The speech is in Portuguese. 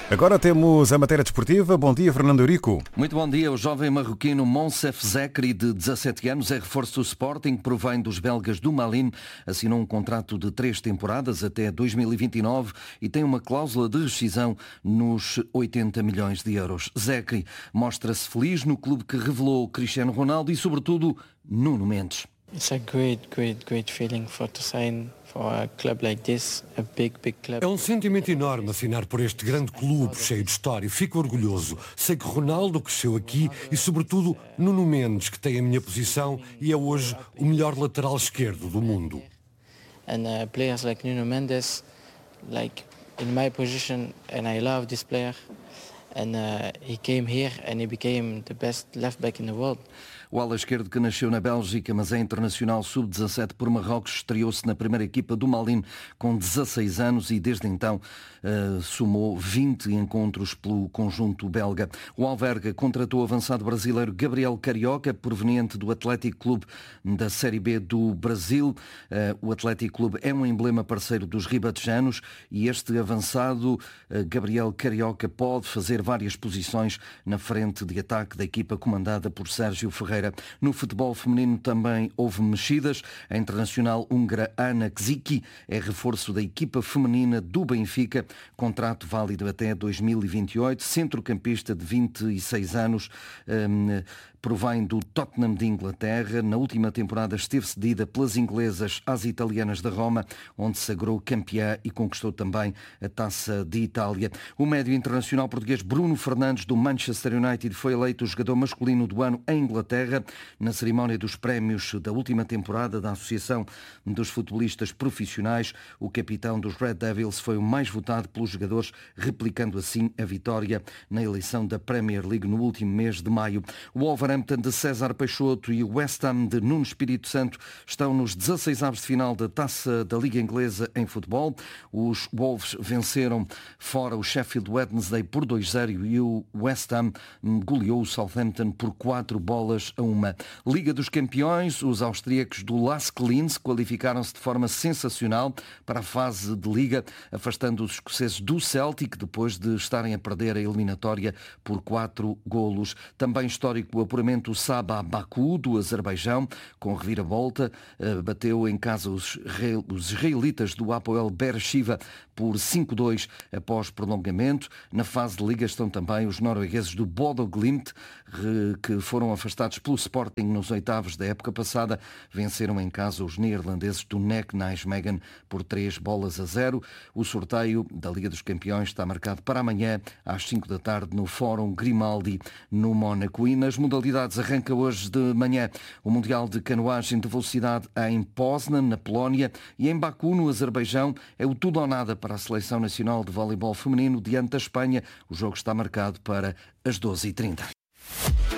Agora temos a matéria desportiva. Bom dia, Fernando Eurico. Muito bom dia. O jovem marroquino Monsef Zekri, de 17 anos, é reforço do Sporting, provém dos belgas do Malines, assinou um contrato de 3 temporadas até 2029 e tem uma cláusula de rescisão nos 80 milhões de euros. Zekri mostra-se feliz no clube que revelou Cristiano Ronaldo e, sobretudo, Nuno Mendes. It's a great feeling to sign for a club like this, a big club. É um sentimento enorme assinar por este grande clube cheio de história. Fico orgulhoso. Sei que Ronaldo cresceu aqui e, sobretudo, Nuno Mendes, que tem a minha posição e é hoje o melhor lateral esquerdo do mundo. And players like Nuno Mendes, like in my position, and I love this player. And he came here and he became the best left back in the world. O ala esquerdo, que nasceu na Bélgica, mas é internacional sub-17 por Marrocos, estreou-se na primeira equipa do Malines com 16 anos e desde então somou 20 encontros pelo conjunto belga. O Alverca contratou o avançado brasileiro Gabriel Carioca, proveniente do Atlético Clube da Série B do Brasil. O Atlético Clube é um emblema parceiro dos ribatejanos e este avançado, Gabriel Carioca, pode fazer várias posições na frente de ataque da equipa comandada por Sérgio Ferreira. No futebol feminino também houve mexidas. A internacional húngara Ana Kziki é reforço da equipa feminina do Benfica, contrato válido até 2028, centrocampista de 26 anos, provém do Tottenham de Inglaterra. Na última temporada esteve cedida pelas inglesas às italianas da Roma, onde sagrou campeã e conquistou também a Taça de Itália. O médio internacional português Bruno Fernandes, do Manchester United, foi eleito o jogador masculino do ano em Inglaterra, na cerimónia dos prémios da última temporada da Associação dos Futebolistas Profissionais. O capitão dos Red Devils foi o mais votado pelos jogadores, replicando assim a vitória na eleição da Premier League no último mês de maio. O Wolverhampton de César Peixoto e o West Ham de Nuno Espírito Santo estão nos 16avos de final da Taça da Liga Inglesa em futebol. Os Wolves venceram fora o Sheffield Wednesday por 2-0 e o West Ham goleou o Southampton por 4-1. Liga dos Campeões, os austríacos do LASK Linz qualificaram-se de forma sensacional para a fase de Liga, afastando os escoceses do Celtic depois de estarem a perder a eliminatória por 4-0. Também histórico o apuramento o Sabah Baku do Azerbaijão, com reviravolta, bateu em casa os israelitas do Hapoel Beersheva por 5-2 após prolongamento. Na fase de Liga estão também os noruegueses do Bodo Glimt, que foram afastados pelo Sporting nos oitavos da época passada. Venceram em casa os neerlandeses do NEC Nijmegen por 3-0. O sorteio da Liga dos Campeões está marcado para amanhã às 5 da tarde no Fórum Grimaldi, no Mónaco. E nas modalidades arranca hoje de manhã o Mundial de Canoagem de Velocidade em Poznan, na Polónia, e em Baku, no Azerbaijão, é o tudo ou nada para a Seleção Nacional de Voleibol Feminino diante da Espanha. O jogo está marcado para as 12h30.